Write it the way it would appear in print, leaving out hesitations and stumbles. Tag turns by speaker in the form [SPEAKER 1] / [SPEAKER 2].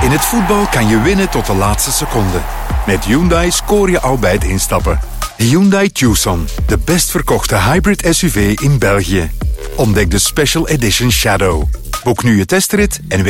[SPEAKER 1] In het voetbal kan je winnen tot de laatste seconde. Met Hyundai scoor je al bij het instappen. Hyundai Tucson, de best verkochte hybrid SUV in België. Ontdek de Special Edition Shadow. Boek nu je testrit en